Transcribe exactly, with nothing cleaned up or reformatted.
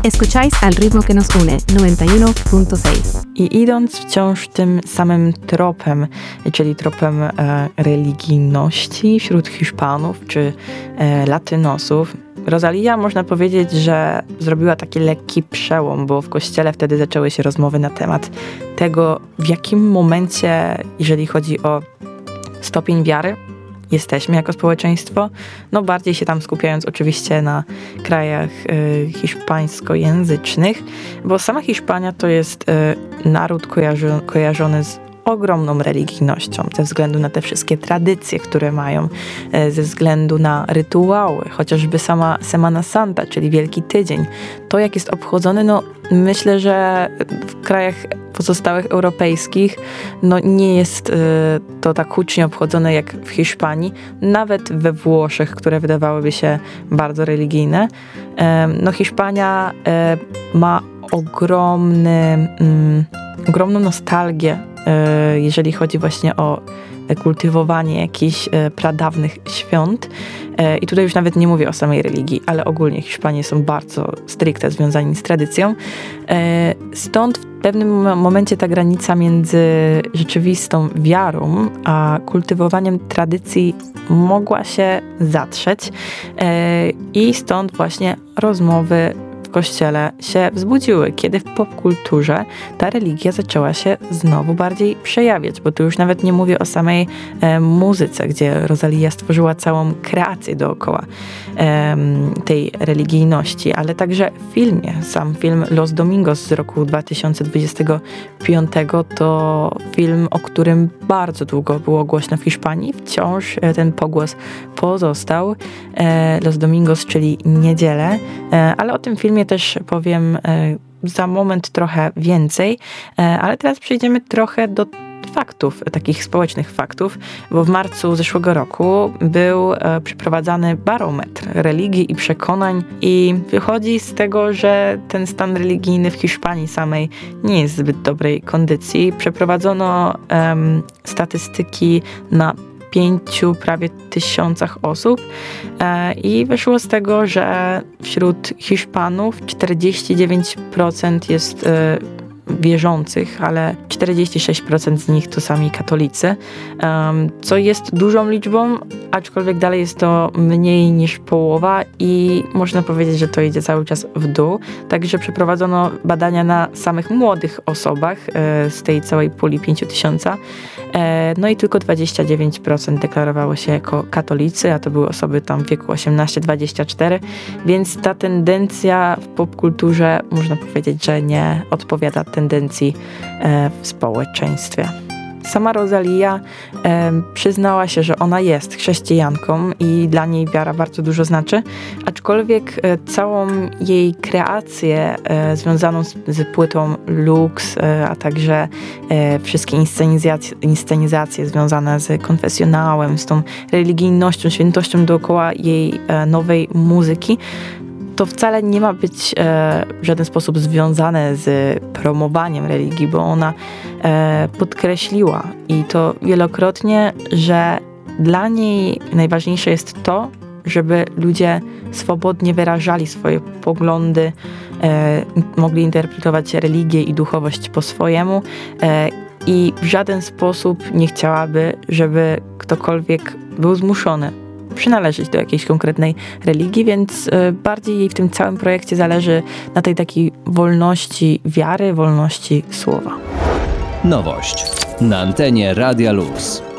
Escucháis Al ritmo que nos une, noventa y uno punto seis. I idąc wciąż tym samym tropem, czyli tropem e, religijności wśród Hiszpanów czy e, Latynosów, Rosalía, można powiedzieć, że zrobiła taki lekki przełom, bo w kościele wtedy zaczęły się rozmowy na temat tego, w jakim momencie, jeżeli chodzi o stopień wiary, jesteśmy jako społeczeństwo, no bardziej się tam skupiając oczywiście na krajach y, hiszpańskojęzycznych, bo sama Hiszpania to jest y, naród kojarzy, kojarzony z ogromną religijnością, ze względu na te wszystkie tradycje, które mają, y, ze względu na rytuały, chociażby sama Semana Santa, czyli Wielki Tydzień. To, jak jest obchodzony, no myślę, że w krajach pozostałych europejskich no nie jest y, to tak hucznie obchodzone jak w Hiszpanii, nawet we Włoszech, które wydawałyby się bardzo religijne. Y, no Hiszpania y, ma ogromny, y, ogromną nostalgię, y, jeżeli chodzi właśnie o kultywowanie jakichś e, pradawnych świąt. E, I tutaj już nawet nie mówię o samej religii, ale ogólnie Hiszpanie są bardzo stricte związani z tradycją. E, stąd w pewnym momencie ta granica między rzeczywistą wiarą a kultywowaniem tradycji mogła się zatrzeć. E, I stąd właśnie rozmowy w kościele się wzbudziły, kiedy w popkulturze ta religia zaczęła się znowu bardziej przejawiać, bo tu już nawet nie mówię o samej e, muzyce, gdzie Rosalía stworzyła całą kreację dookoła e, tej religijności, ale także w filmie. Sam film Los Domingos z roku dwa tysiące dwudziestego piątego to film, o którym bardzo długo było głośno w Hiszpanii. Wciąż e, ten pogłos pozostał. E, Los Domingos, czyli niedzielę, e, ale o tym filmie też powiem za moment trochę więcej, ale teraz przejdziemy trochę do faktów, takich społecznych faktów, bo w marcu zeszłego roku był przeprowadzany barometr religii i przekonań i wychodzi z tego, że ten stan religijny w Hiszpanii samej nie jest w zbyt dobrej kondycji. Przeprowadzono um, statystyki na pięciu prawie tysiącach osób e, i wyszło z tego, że wśród Hiszpanów czterdzieści dziewięć procent jest e, wierzących, ale czterdzieści sześć procent z nich to sami katolicy, um, co jest dużą liczbą, aczkolwiek dalej jest to mniej niż połowa i można powiedzieć, że to idzie cały czas w dół. Także przeprowadzono badania na samych młodych osobach e, z tej całej puli pięć tysięcy, e, no i tylko dwadzieścia dziewięć procent deklarowało się jako katolicy, a to były osoby tam w wieku osiemnaście dwadzieścia cztery, więc ta tendencja w popkulturze można powiedzieć, że nie odpowiada tendencji e, w społeczeństwie. Sama Rosalía e, przyznała się, że ona jest chrześcijanką i dla niej wiara bardzo dużo znaczy, aczkolwiek e, całą jej kreację e, związaną z, z płytą Lux, e, a także e, wszystkie inscenizacje, inscenizacje związane z konfesjonałem, z tą religijnością, świętością dookoła jej e, nowej muzyki, to wcale nie ma być e, w żaden sposób związane z promowaniem religii, bo ona e, podkreśliła i to wielokrotnie, że dla niej najważniejsze jest to, żeby ludzie swobodnie wyrażali swoje poglądy, e, mogli interpretować religię i duchowość po swojemu e, i w żaden sposób nie chciałaby, żeby ktokolwiek był zmuszony przynależeć do jakiejś konkretnej religii, więc bardziej jej w tym całym projekcie zależy na tej takiej wolności wiary, wolności słowa. Nowość na antenie Radia Lux.